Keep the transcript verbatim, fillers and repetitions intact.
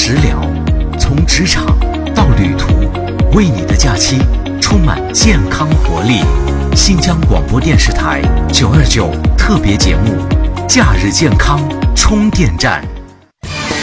食疗，从职场到旅途，为你的假期充满健康活力。新疆广播电视台九二九特别节目《假日健康充电站》。